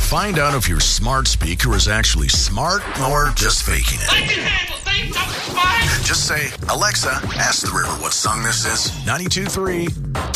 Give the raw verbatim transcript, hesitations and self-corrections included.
Find out if your smart speaker is actually smart or just faking it. I can handle things. I'm fine. Just say, Alexa, ask the river what song this is. ninety-two point three